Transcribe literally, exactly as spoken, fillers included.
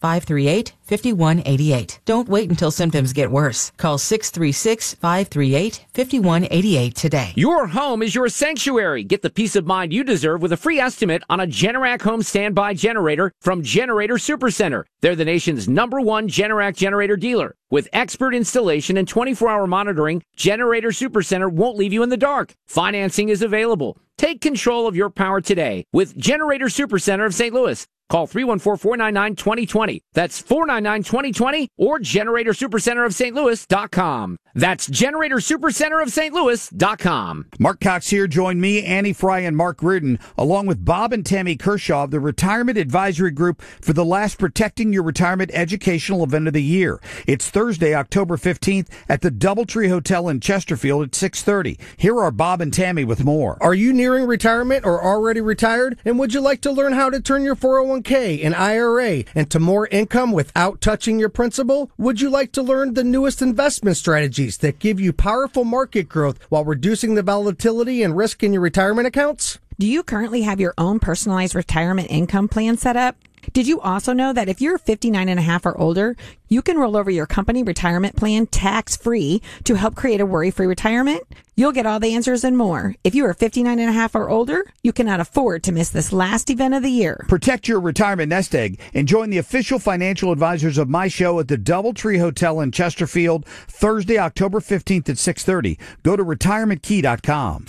five three eight, five one eight eight. Don't wait until symptoms get worse. Call six three six, five three eight, five one eight eight today. Your home is your sanctuary. Get the peace of mind you deserve with a free estimate on a Generac home standby generator from Generator Supercenter. They're the nation's number one Generac generator dealer. With expert installation and twenty-four hour monitoring, Generator Supercenter won't leave you in the dark. Financing is available. Take control of your power today with Generator Supercenter of Saint Louis. Call three one four, four nine nine, two zero two zero. That's four nine nine, two zero two zero or generator supercenter of Saint Louis dot com. That's generator supercenter of Saint Louis dot com. Mark Cox here. Join me, Annie Fry, and Mark Reardon, along with Bob and Tammy Kershaw of the Retirement Advisory Group for the last Protecting Your Retirement educational event of the year. It's Thursday, October fifteenth at the Doubletree Hotel in Chesterfield at six thirty. Here are Bob and Tammy with more. Are you nearing retirement or already retired? And would you like to learn how to turn your four oh one k and I R A into more income without touching your principal? Would you like to learn the newest investment strategies that give you powerful market growth while reducing the volatility and risk in your retirement accounts? Do you currently have your own personalized retirement income plan set up? Did you also know that if you're fifty-nine and a half or older, you can roll over your company retirement plan tax-free to help create a worry-free retirement? You'll get all the answers and more. If you are fifty-nine and a half or older, you cannot afford to miss this last event of the year. Protect your retirement nest egg and join the official financial advisors of my show at the Doubletree Hotel in Chesterfield, Thursday, October fifteenth at six thirty. Go to retirement key dot com.